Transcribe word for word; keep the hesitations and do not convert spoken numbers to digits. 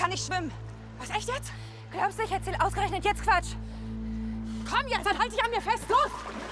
kann nicht schwimmen. Was, echt jetzt? Glaubst du, ich erzähl ausgerechnet jetzt Quatsch? Komm jetzt, dann halt dich an mir fest. Los!